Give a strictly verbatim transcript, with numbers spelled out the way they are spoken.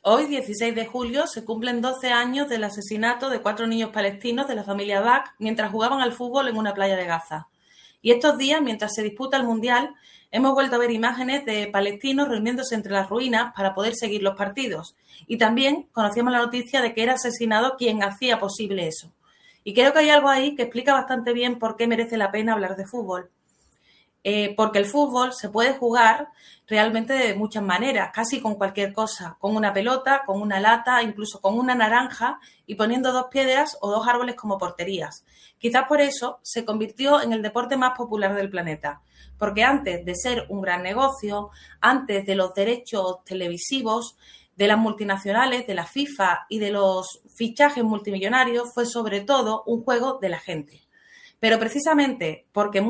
Hoy, dieciséis de julio, se cumplen doce años del asesinato de cuatro niños palestinos de la familia Bak mientras jugaban al fútbol en una playa de Gaza. Y estos días, mientras se disputa el Mundial, hemos vuelto a ver imágenes de palestinos reuniéndose entre las ruinas para poder seguir los partidos. Y también conocíamos la noticia de que era asesinado quien hacía posible eso. Y creo que hay algo ahí que explica bastante bien por qué merece la pena hablar de fútbol. Eh, porque el fútbol se puede jugar realmente de muchas maneras, casi con cualquier cosa, con una pelota, con una lata, incluso con una naranja y poniendo dos piedras o dos árboles como porterías. Quizás por eso se convirtió en el deporte más popular del planeta, porque antes de ser un gran negocio, antes de los derechos televisivos, de las multinacionales, de la FIFA y de los fichajes multimillonarios, fue sobre todo un juego de la gente. Pero precisamente porque